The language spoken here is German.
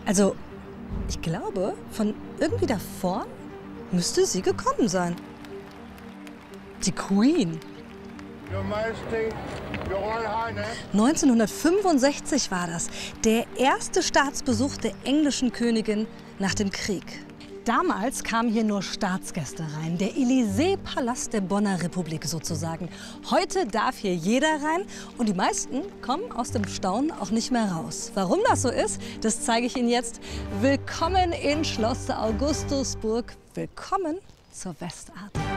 Also, ich glaube, von irgendwie da vorn müsste sie gekommen sein. Die Queen. 1965 war das, der erste Staatsbesuch der englischen Königin nach dem Krieg. Damals kamen hier nur Staatsgäste rein, der Élysée-Palast der Bonner Republik sozusagen. Heute darf hier jeder rein und die meisten kommen aus dem Staunen auch nicht mehr raus. Warum das so ist, das zeige ich Ihnen jetzt. Willkommen in Schloss Augustusburg, willkommen zur Westart.